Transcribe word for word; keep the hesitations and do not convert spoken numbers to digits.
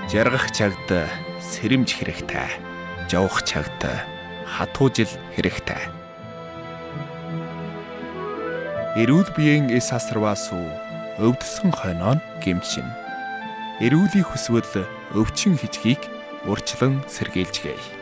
Жаргах чагт сэрэмж хэрэгтэй. Жавах чагт хатуужил хэрэгтэй. Эрүүл биеийн эс асарваас өвдсөн хойноо гэмшин. Эрүүлийг хүсвэл өвчин хичгийг урьдчилан сэргийлжгээе.